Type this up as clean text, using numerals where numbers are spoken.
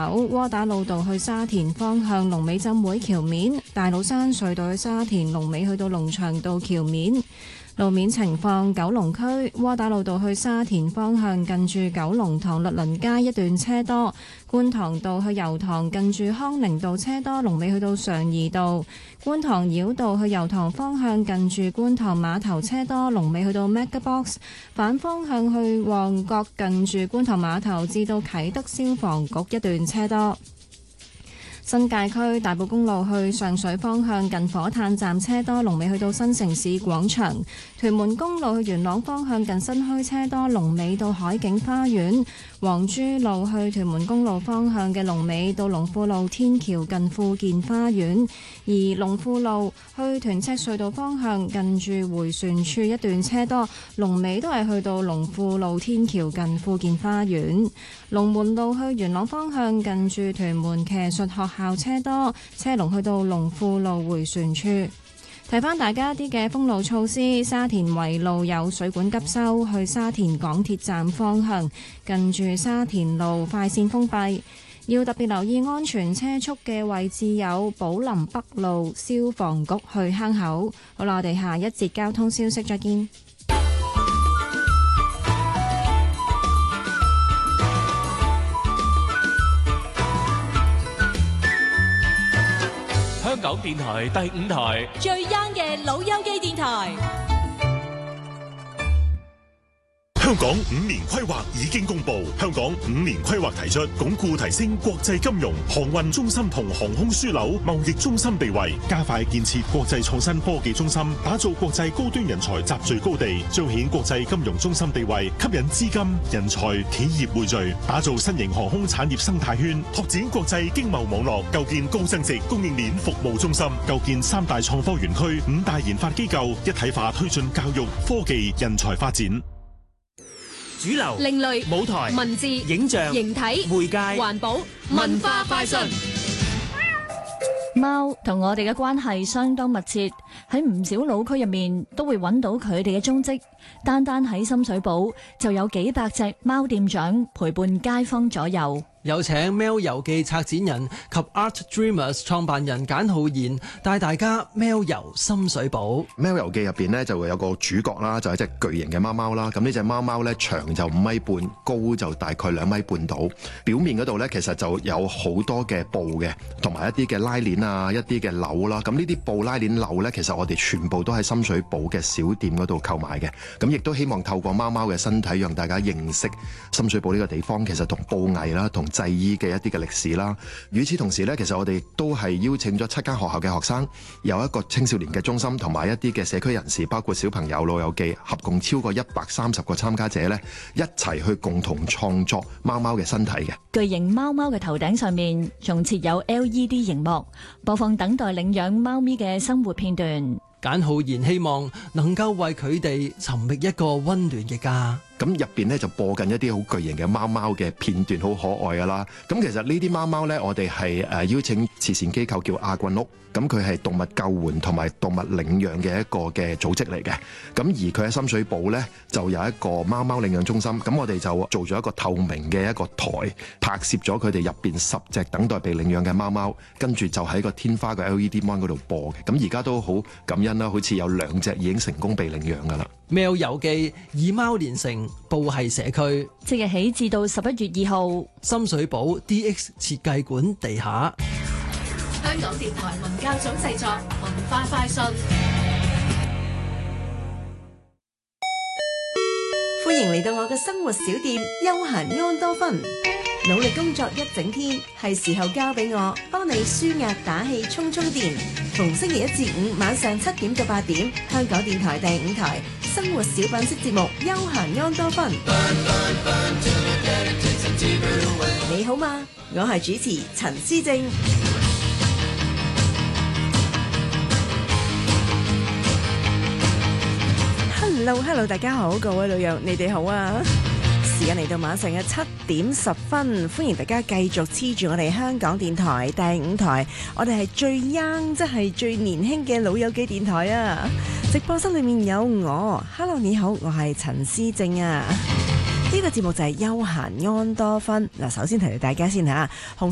窩打老道去沙田方向龍尾浸會橋面，大老山隧道去沙田龍尾去到龍翔道橋面。路面情況，九龍區窩打老道去沙田方向近住九龍塘律倫街一段車多，觀塘道去油塘近住康寧道車多，龍尾去到常怡道。觀塘繞道去油塘方向近住觀塘碼頭車多，龍尾去到 MegaBox。反方向去旺角近住觀塘碼頭至到啟德消防局一段車多。新界區大埔公路去上水方向近火炭站車多，龍尾去到新城市廣場。屯門公路去元朗方向近新墟車多，龍尾到海景花園。黃珠路去屯門公路方向嘅龍尾到龍富路天橋近富健花園。而龍富路去屯赤隧道方向近住迴旋處一段車多，龍尾都係去到龍富路天橋近富健花園。龍門路去元朗方向近住屯門騎術學校車多，車龍去到龍富路迴旋處。提翻大家啲嘅封路措施，沙田圍路有水管急修，去沙田港鐵站方向近住沙田路快線封閉。要特別留意安全車速嘅位置有寶林北路消防局去坑口。好啦，我哋下一節交通消息再見。 香港電台第5台最 young 嘅老友記電台。 香港5年規劃已經公布，香港5年規劃提出鞏固提升國際金融、航運中心同航空樞紐貿易中心地位，加快建設國際創新科技中心，打造國際高端人才集聚高地，彰顯國際金融中心地位，吸引資金、人才、企業匯聚，打造新型航空產業生態圈，拓展國際經貿網絡，構建高增值供應鏈服務中心，構建3大創科園區、5大研發機構，一體化推進教育、科技、人才發展。 主流、 另類、 舞台、 文字、 影像、 形體、 媒介、 環保、文化快訊。 貓同我哋嘅關係相當密切，喺唔少老區入面都會揾到佢哋嘅蹤跡。單單喺深水埗就有幾百隻貓店長陪伴街坊左右。 有請喵遊記策展人及 Art Dreamers 創辦人簡浩然帶大家喵遊深水埗。 喵遊記入邊呢就會有個主角啦，就係一隻巨型嘅貓貓啦。咁呢隻貓貓呢長就5米半，高就大概2米半到。表面嗰度呢其實就有好多嘅布嘅，同埋一啲嘅拉鏈啊，一啲嘅鈕啦。咁呢啲布拉鏈鈕呢，其實我哋全部都喺深水埗嘅小店嗰度購買嘅。咁亦都希望透過貓貓嘅身體，讓大家認識深水埗呢個地方，其實同布藝啦，同製衣嘅一啲嘅歷史啦。與此同時呢，其實我哋都係邀請咗7間學校嘅學生，有一個青少年嘅中心，同埋一啲嘅社區人士，包括小朋友、老友記，合共超過130個參加者呢，一齊去共同創作貓貓嘅身體嘅。 巨型貓貓嘅頭頂上面仲設有 LED 熒幕，播放等待領養貓咪嘅生活片段。 簡浩然希望能夠為佢哋尋覓一個溫暖嘅家。 咁入邊咧就播緊一啲好巨型嘅貓貓嘅片段，好可愛噶啦。咁其實呢啲貓貓咧，我哋係邀請慈善機構叫亞棍屋，咁佢係動物救援同埋動物領養嘅一個嘅組織嚟嘅。咁而佢喺深水埗咧就有一個貓貓領養中心，咁我哋就做咗一個透明嘅一個台，拍攝咗佢哋入邊10隻等待被領養嘅貓貓，跟住就喺個天花嘅 LED mon 嗰度播嘅。咁而家都好感恩啦，好似有2隻已經成功被領養噶啦。 喵遊記以貓連成，報係社區， 即日起至到11月2號， 深水埗 DX 設計館地下。 香港電台文教組製作文化快訊。 歡迎嚟到我嘅生活小店休閒安多芬。努力工作一整天，係時候交俾我幫你舒壓打氣充電。逢星期1至5晚上7點到8點，香港電台第5台生活小品式節目休閒安多芬。你好嗎？我係主持陳思正。Hello， 大家好，各位老友，你哋好啊！時間嚟到晚上嘅7點10分，歡迎大家繼續黐住我哋香港電台第5台，我哋係最 young， 即係最年輕嘅老友記電台啊！直播室裏面有我 ，Hello 你好，我係陳思正啊！呢個節目就係休閒安多芬嗱，首先提提大家先嚇，紅